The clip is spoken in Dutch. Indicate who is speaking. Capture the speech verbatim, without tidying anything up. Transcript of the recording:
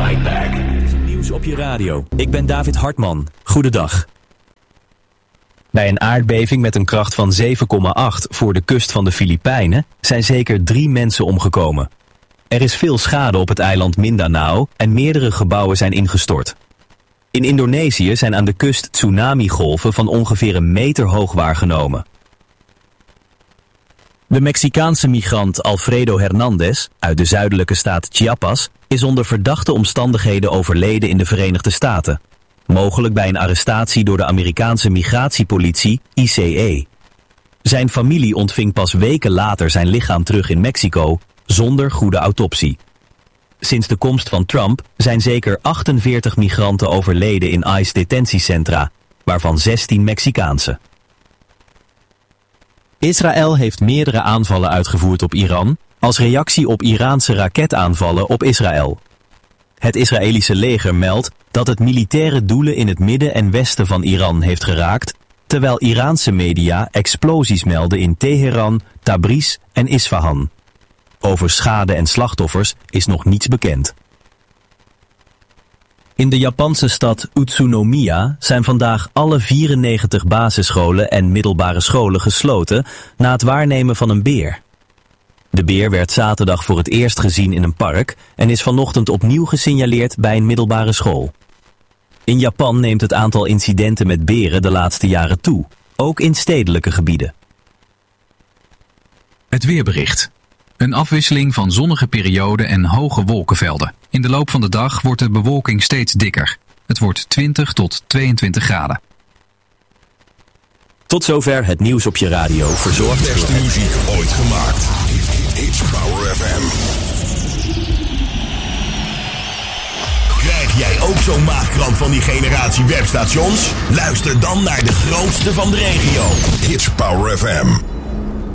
Speaker 1: Fight Back. Nieuws op je radio. Ik ben David Hartman. Goedendag. Bij een aardbeving met een kracht van zeven komma acht voor de kust van de Filipijnen zijn zeker drie mensen omgekomen. Er is veel schade op het eiland Mindanao en meerdere gebouwen zijn ingestort. In Indonesië zijn aan de kust tsunamigolven van ongeveer een meter hoog waargenomen. De Mexicaanse migrant Alfredo Hernandez uit de zuidelijke staat Chiapas is onder verdachte omstandigheden overleden in de Verenigde Staten. Mogelijk bij een arrestatie door de Amerikaanse migratiepolitie I C E. Zijn familie ontving pas weken later zijn lichaam terug in Mexico zonder goede autopsie. Sinds de komst van Trump zijn zeker achtenveertig migranten overleden in I C E-detentiecentra, waarvan zestien Mexicaanse. Israël heeft meerdere aanvallen uitgevoerd op Iran als reactie op Iraanse raketaanvallen op Israël. Het Israëlische leger meldt dat het militaire doelen in het midden en westen van Iran heeft geraakt, terwijl Iraanse media explosies melden in Teheran, Tabriz en Isfahan. Over schade en slachtoffers is nog niets bekend. In de Japanse stad Utsunomiya zijn vandaag alle vierennegentig basisscholen en middelbare scholen gesloten na het waarnemen van een beer. De beer werd zaterdag voor het eerst gezien in een park en is vanochtend opnieuw gesignaleerd bij een middelbare school. In Japan neemt het aantal incidenten met beren de laatste jaren toe, ook in stedelijke gebieden.
Speaker 2: Het weerbericht. Een afwisseling van zonnige perioden en hoge wolkenvelden. In de loop van de dag wordt de bewolking steeds dikker. Het wordt twintig tot tweeëntwintig graden.
Speaker 1: Tot zover het nieuws op je radio, verzorgd
Speaker 3: de beste muziek ooit gemaakt. It's Power F M. Krijg jij ook zo'n maagkramp van die generatie webstations? Luister dan naar de grootste van de regio. It's Power F M.